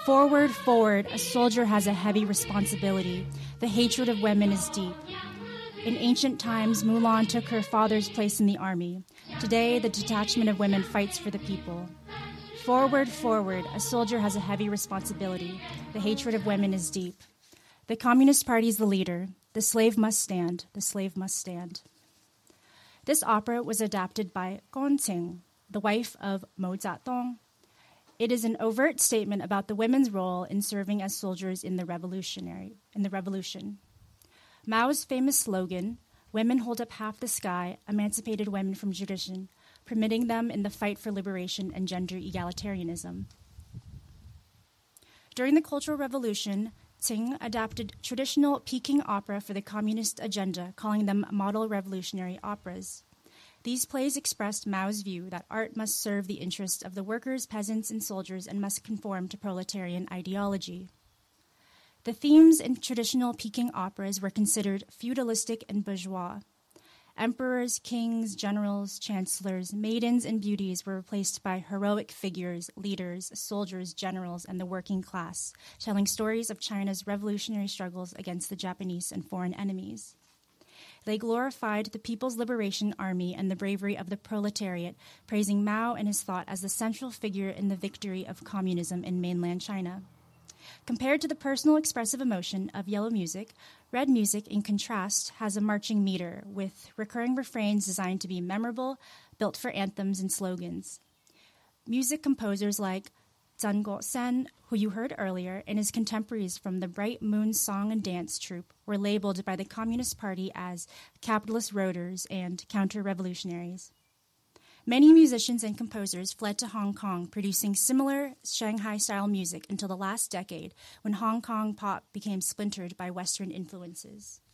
Forward, forward, a soldier has a heavy responsibility. The hatred of women is deep. In ancient times, Mulan took her father's place in the army. Today, the detachment of women fights for the people. Forward, forward, a soldier has a heavy responsibility. The hatred of women is deep. The Communist Party is the leader. The slave must stand. The slave must stand. This opera was adapted by Gong Qing, the wife of Mao Zedong. It is an overt statement about the women's role in serving as soldiers in the revolution. Mao's famous slogan, "Women hold up half the sky," emancipated women from tradition, permitting them in the fight for liberation and gender egalitarianism. During the Cultural Revolution, Qing adapted traditional Peking opera for the communist agenda, calling them model revolutionary operas. These plays expressed Mao's view that art must serve the interests of the workers, peasants, and soldiers and must conform to proletarian ideology. The themes in traditional Peking operas were considered feudalistic and bourgeois. Emperors, kings, generals, chancellors, maidens, and beauties were replaced by heroic figures, leaders, soldiers, generals, and the working class, telling stories of China's revolutionary struggles against the Japanese and foreign enemies. They glorified the People's Liberation Army and the bravery of the proletariat, praising Mao and his thought as the central figure in the victory of communism in mainland China. Compared to the personal expressive emotion of yellow music, red music, in contrast, has a marching meter with recurring refrains designed to be memorable, built for anthems and slogans. Music composers like Zhang Guosen, who you heard earlier, and his contemporaries from the Bright Moon Song and Dance Troupe were labeled by the Communist Party as capitalist roaders and counter-revolutionaries. Many musicians and composers fled to Hong Kong, producing similar Shanghai-style music until the last decade, when Hong Kong pop became splintered by Western influences.